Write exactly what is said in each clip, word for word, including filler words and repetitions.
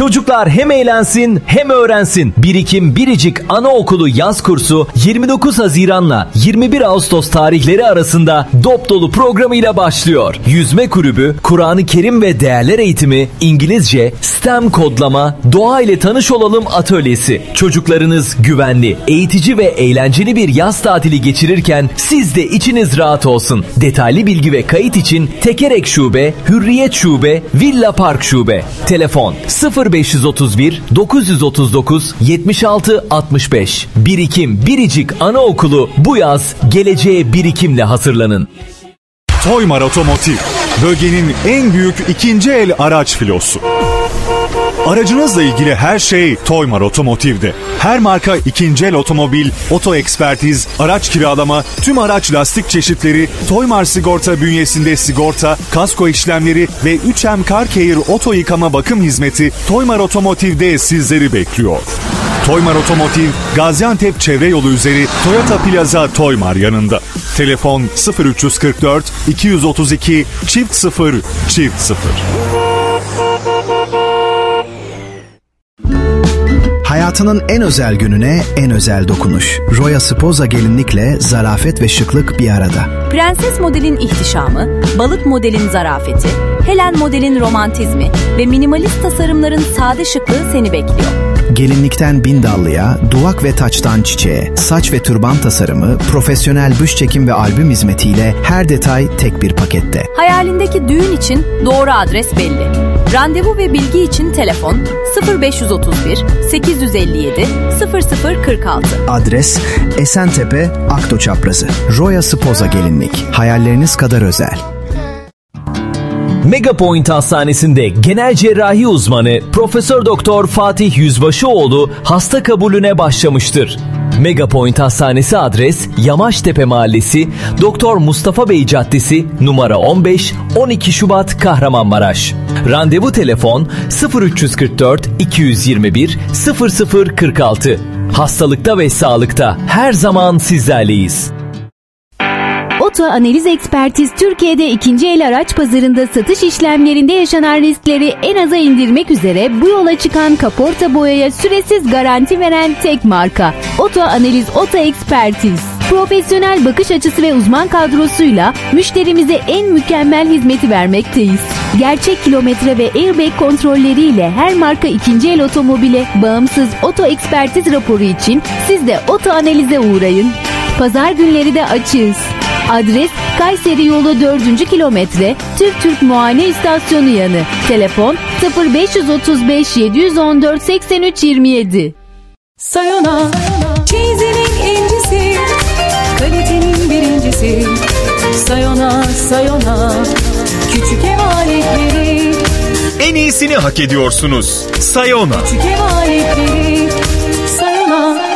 Çocuklar hem eğlensin hem öğrensin. Birikim Biricik Anaokulu yaz kursu yirmi dokuz Haziran'la yirmi bir Ağustos tarihleri arasında dop dolu programıyla başlıyor. Yüzme kulübü, Kur'an-ı Kerim ve değerler eğitimi, İngilizce, STEM kodlama, doğa ile tanış olalım atölyesi. Çocuklarınız güvenli, eğitici ve eğlenceli bir yaz tatili geçirirken siz de içiniz rahat olsun. Detaylı bilgi ve kayıt için Tekerek Şube, Hürriyet Şube, Villa Park Şube. Telefon sıfır beş otuz bir dokuz otuz dokuz yetmiş altı altmış beş. Birikim Biricik Anaokulu bu yaz geleceğe birikimle hazırlanın. Toymar Otomotiv, bölgenin en büyük ikinci el araç filosu. Aracınızla ilgili her şey Toymar Otomotiv'de. Her marka ikinci el otomobil, oto ekspertiz, araç kiralama, tüm araç lastik çeşitleri, Toymar Sigorta bünyesinde sigorta, kasko işlemleri ve üç M Car Care oto yıkama bakım hizmeti Toymar Otomotiv'de sizleri bekliyor. Toymar Otomotiv, Gaziantep Çevre Yolu üzeri Toyota Plaza Toymar yanında. Telefon sıfır üç kırk dört iki otuz iki çift sıfır çift sıfır. Hayatının en özel gününe en özel dokunuş. Roya Sposa gelinlikle zarafet ve şıklık bir arada. Prenses modelin ihtişamı, balık modelin zarafeti, Helen modelin romantizmi ve minimalist tasarımların sade şıklığı seni bekliyor. Gelinlikten bindallıya, duvak ve taçtan çiçeğe, saç ve türban tasarımı, profesyonel büş çekim ve albüm hizmetiyle her detay tek bir pakette. Hayalindeki düğün için doğru adres belli. Randevu ve bilgi için telefon sıfır beş otuz bir sekiz yüz elli yedi sıfır sıfır kırk altı. Adres Esentepe Akto Çaprazı. Roya Sposa gelinlik. Hayalleriniz kadar özel. Megapoint Hastanesi'nde genel cerrahi uzmanı Profesör Doktor Fatih Yüzbaşıoğlu hasta kabulüne başlamıştır. Megapoint Hastanesi adres Yamaçtepe Mahallesi, Doktor Mustafa Bey Caddesi, numara on beş on iki Şubat Kahramanmaraş. Randevu telefon sıfır üç kırk dört iki yirmi bir sıfır sıfır kırk altı. Hastalıkta ve sağlıkta her zaman sizlerleyiz. Oto Analiz Ekspertiz Türkiye'de ikinci el araç pazarında satış işlemlerinde yaşanan riskleri en aza indirmek üzere bu yola çıkan kaporta boyaya süresiz garanti veren tek marka. Oto Analiz Oto Ekspertiz. Profesyonel bakış açısı ve uzman kadrosuyla müşterimize en mükemmel hizmeti vermekteyiz. Gerçek kilometre ve airbag kontrolleriyle her marka ikinci el otomobile bağımsız oto ekspertiz raporu için siz de Oto Analiz'e uğrayın. Pazar günleri de açığız. Adres Kayseri Yolu dördüncü kilometre Türk Türk Muayene İstasyonu yanı. Telefon sıfır beş otuz beş yedi on dört seksen üç yirmi yedi. Sayona, çizinin incisi, kalitenin birincisi. Sayona, Sayona, küçük ev aletleri. En iyisini hak ediyorsunuz. Sayona. Küçük ev aletleri. Sayona.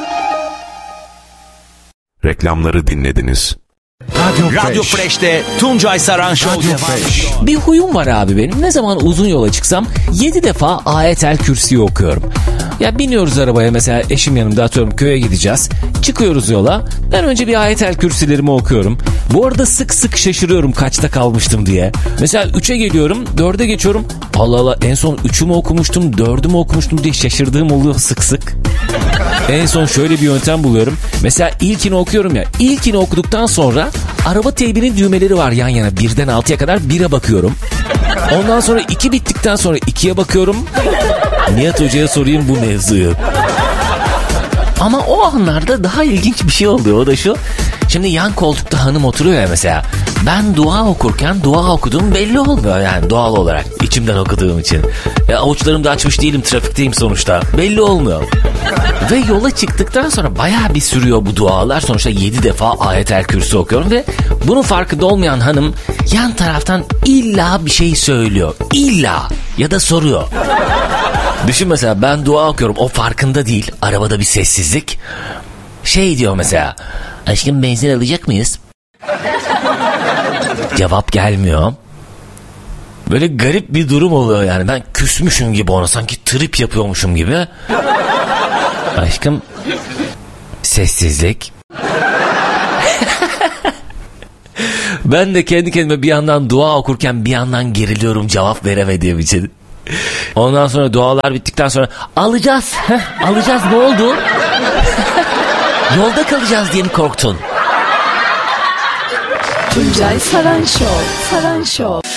Reklamları dinlediniz. Radyo, Radyo Fresh'te Tuncay Saran Show devam ediyor. Bir huyum var abi benim. Ne zaman uzun yola çıksam yedi defa Ayetel Kürsi'yi okuyorum. Ya biniyoruz arabaya, mesela eşim yanımda, atıyorum köye gideceğiz. Çıkıyoruz yola. Ben önce bir Ayetel Kürsilerimi okuyorum. Bu arada sık sık şaşırıyorum kaçta kalmıştım diye. Mesela üçe geliyorum, dörde geçiyorum. Allah Allah, en son üçü mü okumuştum, dördü mü okumuştum diye şaşırdığım oluyor sık sık. En son şöyle bir yöntem buluyorum. Mesela ilkini okuyorum ya. İlkini okuduktan sonra araba teybinin düğmeleri var yan yana. Birden altıya kadar bire bakıyorum. Ondan sonra iki bittikten sonra ikiye bakıyorum. Nihat Hoca'ya sorayım bu mevzuyu. Ama o anlarda daha ilginç bir şey oluyor. O da şu. Şimdi yan koltukta hanım oturuyor ya mesela. Ben dua okurken dua okuduğum belli olmuyor yani doğal olarak. İçimden okuduğum için. Ya avuçlarımı da açmış değilim, trafikteyim sonuçta. Belli olmuyor. Ve yola çıktıktan sonra bayağı bir sürüyor bu dualar. Sonuçta yedi defa Ayetel Kürsi okuyorum ve bunun farkında olmayan hanım yan taraftan illa bir şey söylüyor. İlla ya da soruyor. Düşün mesela, ben dua okuyorum, o farkında değil. Arabada bir sessizlik. Şey diyor mesela, aşkım benzin alacak mıyız? Cevap gelmiyor. Böyle garip bir durum oluyor yani. Ben küsmüşüm gibi ona, sanki trip yapıyormuşum gibi. Aşkım, sessizlik. Ben de kendi kendime bir yandan dua okurken bir yandan geriliyorum cevap veremediğim için. Ondan sonra dualar bittikten sonra alacağız. Heh, alacağız ne oldu? Yolda kalacağız diye mi korktun? Tuncay Saran Show. Saran Show.